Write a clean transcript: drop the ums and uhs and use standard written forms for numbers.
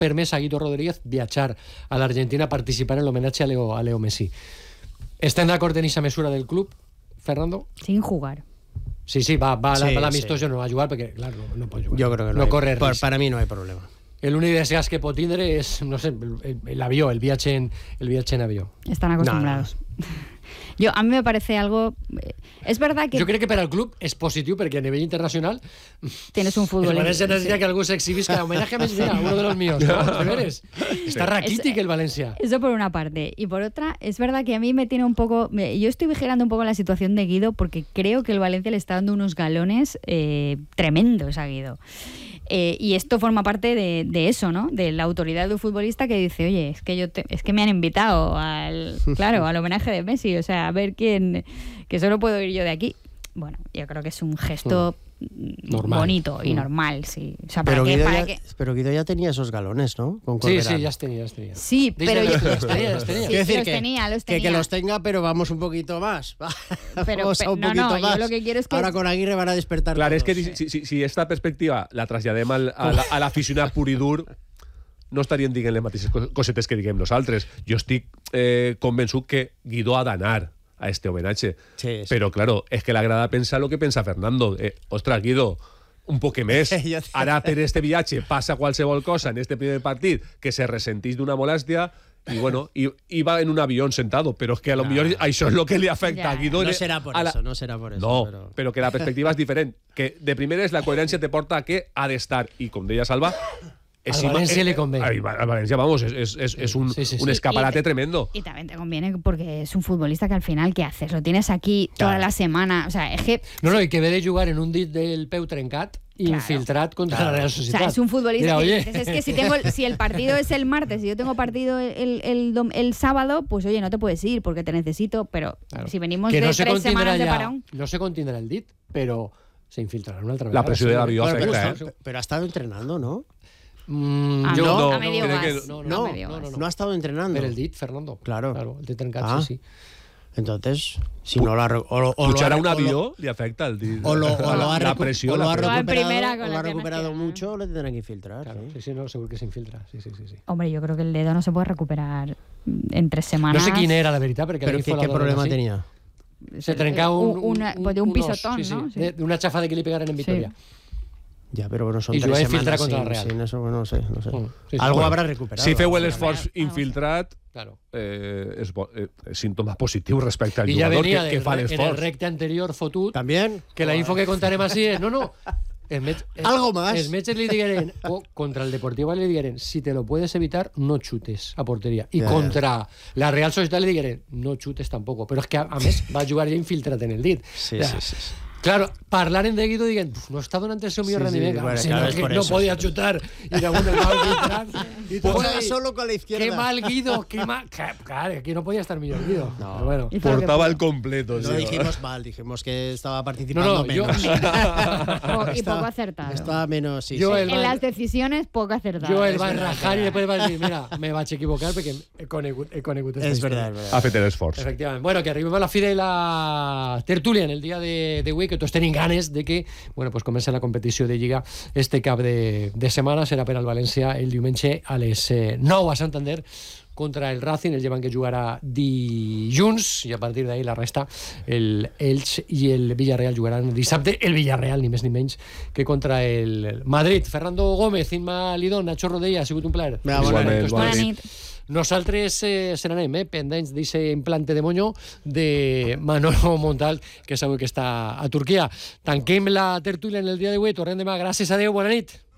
permès a Guido Rodríguez viatjar a l'Argentina a participar en l'homenatge a Leo Messi. Estem d'acord en aquesta mesura del club, Fernando? Sin jugar. Sí, va a l'amistoso, no va a jugar perquè, clar, no pot jugar. Yo creo que no corre risc. Para mí no hay problema. L'únic desgast que pot tindre és, no sé, l'avió, el viatge en avió. Están acostumbrados. No. A mí me parece algo... Es verdad que... Yo creo que para el club es positivo porque a nivel internacional tienes un futbolista. El Valencia necesita que algún se exhibís que homenaje a Messi, uno de los míos, ¿no? ¿Ves? Está raquítico el Valencia. Eso por una parte. Y por otra, es verdad que a mí me tiene un poco... Yo estoy vigilando un poco la situación de Guido porque creo que el Valencia le está dando unos galones tremendos a Guido. Y esto forma parte de eso, ¿no? De la autoridad de un futbolista que dice, oye, es que me han invitado al homenaje de Messi, o sea, a ver quién, que solo puedo ir yo de aquí. Bueno, yo creo que es un gesto normal. Bonito y normal, sí. O sea, pero Guido ya tenía esos galones, ¿no? Con sí, ya los tenía. Sí, pero los tenía. Quiero decir los tenía. Que los tenga, pero vamos un poquito más. Pero yo lo que quiero es que... Ahora con Aguirre van a despertar. Claro, todos. es que si esta perspectiva la traslladem a l'aficionat pur i dur, no estaríem dient les mateixes cosetes que diguem nosaltres. Jo estic convençut que Guido ha d'anar a este homenaje. Sí. Pero claro, es que le agrada pensar lo que pensa Fernando. Ostras, Guido, un poc més. Ara per este viatge passa qualsevol cosa en este primer partit que se ressentís d'una molèstia y bueno, iba en un avión sentado, pero es que a lo mejor eso es lo que le afecta a Guido. No será por eso. No, pero que la perspectiva es diferente. Que de primeres la coherencia te porta a que ha de estar, y com deia Salva, al Valencia le conviene. Al Valencia, vamos, es un escaparate tremendo. Y también te conviene porque es un futbolista que al final, ¿qué haces? Lo tienes aquí toda la semana. O sea, es que... No, y que ve de jugar en un dit del peu trencat infiltrat contra la Real Sociedad. O sea, es un futbolista. Mira, es que si el partido es el martes y yo tengo partido el sábado, pues oye, no te puedes ir porque te necesito, pero si venimos que de no 3 semanas de parón... No se contindrà el dit, pero se infiltrarà una altra vegada. La pressió de l'avió afecta, pero ha estado entrenando, ¿no? No, a medio no ha estado entrenando. Pero el dit, Fernando. Claro, el dit trencat, sí. Entonces, si no lo ha puchar a un avión le afecta el dit. La presión. Lo ha recuperado mucho, le tendrán que infiltrar. Claro, sí, no, seguro que se infiltra. Sí. Hombre, yo creo que el dedo no se puede recuperar en 3 semanas. No sé quién era, la verdad, pero ¿qué problema tenía? Se trencaba un pisotón, ¿no? Sí. De una chafa de que le pegaran en Vitoria. Sí. Ja, però bueno, són 3 semanas infiltra contra el Real. Sin eso, no sé. Sí, algo habrá recuperado. Si feu l'esforç infiltrat, és símptoma positiu respecte al jugador que fa l'esforç. En el recte anterior fotut, ¿También? Que la info que contarem així és... No. Algo más. Els metges li digueren, contra el Deportivo le digueren, si te lo puedes evitar, no chutes a portería. Y contra la Real Sociedad le digueren, no chutes tampoco. Pero es que, a més, va jugar ja infiltrat en el dit. Sí. Claro, parlaren de Guido diguen, no està donant el seu millor rendiment, bueno, sino que no podía chutar y de alguna manera juega solo con la izquierda. Qué mal Guido, qué mal. Claro, aquí no podía estar mejor Guido. No. Pero bueno. Portaba el completo. No dijimos mal, dijimos que estaba participando menos. Y poco acertado. Estaba menos, sí. En las decisiones, poco acertado. Yo él va a rajar y después va a decir, mira, me vaig equivocar porque he conegut esta historia. Es verdad. Ha fet l'esforç. Efectivament. Bueno, que arribem a la fi de la tertúlia en el dia d'avui, que tots tenim ganes de que pues comença la competició de Lliga este cap de setmana. Serà per al València el diumenge a les 9 a Santander contra el Racing. El llevan que jugarà dilluns i a partir d'ahí la resta el Elx i el Villarreal jugaran dissabte. El Villarreal, ni més ni menys que contra el Madrid. Fernando Gómez, Inma Lidón, Nacho Rodella, ha sigut un plaer. Bona nit. Nosaltres se n'anem, pendents d'aquest implante de monyo de Manolo Montal, que sabeu que està a Turquia. Tanquem la tertúlia en el dia d'avui. Tornem demà. Gràcies a Déu. Bona nit.